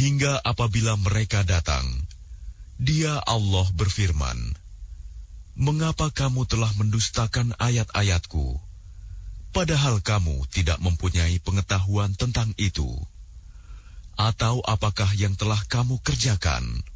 hingga apabila mereka datang, Dia Allah berfirman, "Mengapa kamu telah mendustakan ayat-ayatku, padahal kamu tidak mempunyai pengetahuan tentang itu? Atau apakah yang telah kamu kerjakan